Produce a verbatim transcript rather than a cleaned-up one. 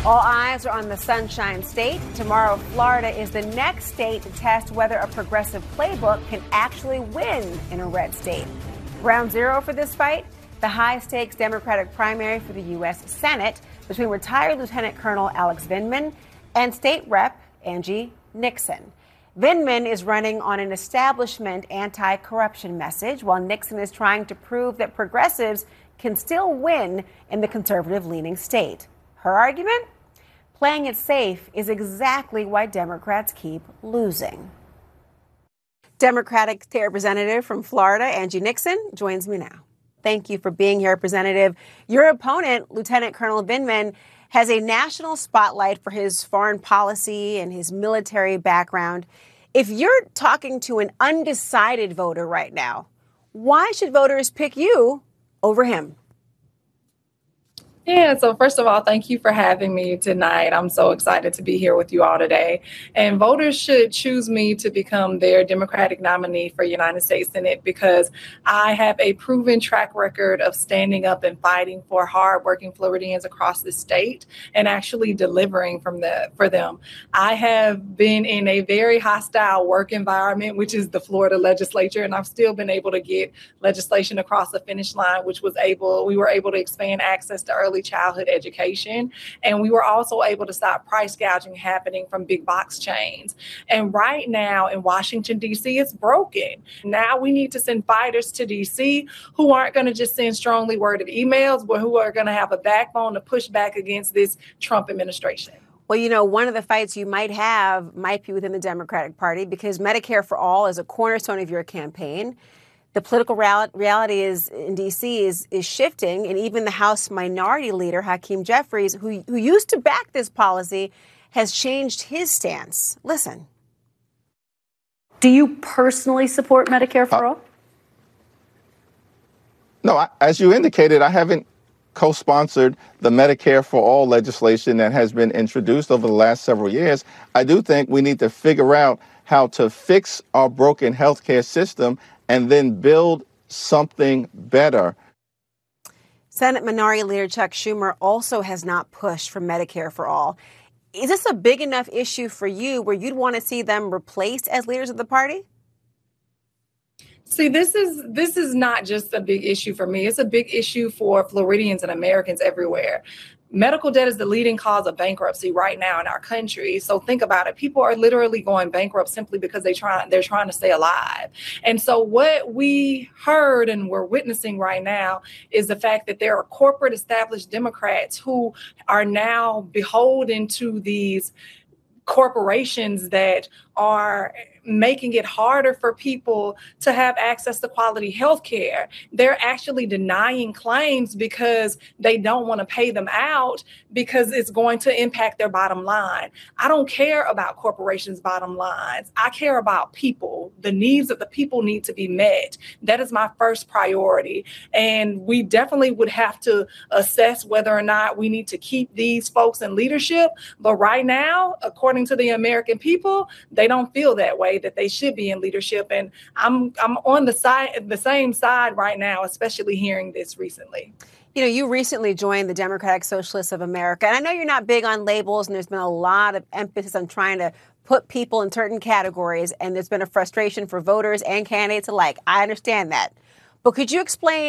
All eyes are on the Sunshine State. Tomorrow, Florida is the next state to test whether a progressive playbook can actually win in a red state. Ground zero for this fight, the high-stakes Democratic primary for the U S Senate between retired Lieutenant Colonel Alex Vindman and State Rep Angie Nixon. Vindman is running on an establishment anti-corruption message, while Nixon is trying to prove that progressives can still win in the conservative-leaning state. Her argument? Playing it safe is exactly why Democrats keep losing. Democratic State Representative from Florida, Angie Nixon, joins me now. Thank you for being here, Representative. Your opponent, Lieutenant Colonel Vindman, has a national spotlight for his foreign policy and his military background. If you're talking to an undecided voter right now, why should voters pick you over him? Yeah, so first of all, thank you for having me tonight. I'm so excited to be here with you all today. And voters should choose me to become their Democratic nominee for United States Senate because I have a proven track record of standing up and fighting for hardworking Floridians across the state and actually delivering from the for them. I have been in a very hostile work environment, which is the Florida legislature, and I've still been able to get legislation across the finish line, which was able, we were able to expand access to early childhood education. And we were also able to stop price gouging happening from big box chains. And right now in Washington, D C, it's broken. Now we need to send fighters to D C who aren't going to just send strongly worded emails, but who are going to have a backbone to push back against this Trump administration. Well, you know, one of the fights you might have might be within the Democratic Party because Medicare for All is a cornerstone of your campaign. The political reality is in D C is is shifting, and even the House Minority Leader, Hakeem Jeffries, who, who used to back this policy, has changed his stance. Listen. Do you personally support Medicare for All? No, I, as you indicated, I haven't co-sponsored the Medicare for All legislation that has been introduced over the last several years. I do think we need to figure out how to fix our broken healthcare system and then build something better. Senate Minority Leader Chuck Schumer also has not pushed for Medicare for All. Is this a big enough issue for you where you'd want to see them replaced as leaders of the party? See, this is this is not just a big issue for me. It's a big issue for Floridians and Americans everywhere. Medical debt is the leading cause of bankruptcy right now in our country. So think about it. People are literally going bankrupt simply because they try, they're trying to stay alive. And so what we heard and we're witnessing right now is the fact that there are corporate established Democrats who are now beholden to these corporations that are making it harder for people to have access to quality health care. They're actually denying claims because they don't want to pay them out because it's going to impact their bottom line. I don't care about corporations' bottom lines. I care about people. The needs of the people need to be met. That is my first priority. And we definitely would have to assess whether or not we need to keep these folks in leadership. But right now, according to the American people, they don't feel that way, that they should be in leadership. And I'm I'm on the side, the same side right now, especially hearing this recently. You know, you recently joined the Democratic Socialists of America. And I know you're not big on labels, and there's been a lot of emphasis on trying to put people in certain categories. And there's been a frustration for voters and candidates alike. I understand that. But could you explain